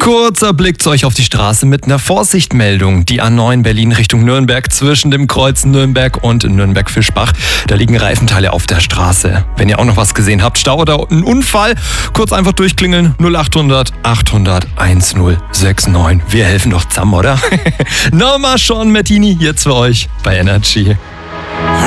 Kurzer Blick zu euch auf die Straße mit einer Vorsichtmeldung. Die A9 Berlin Richtung Nürnberg zwischen dem Kreuz Nürnberg und Nürnberg-Fischbach. Da liegen Reifenteile auf der Straße. Wenn ihr auch noch was gesehen habt, Stau oder einen Unfall, kurz einfach durchklingeln. 0800 800 1069. Wir helfen doch zusammen, oder? Nochmal Sean Martini jetzt für euch bei Energy.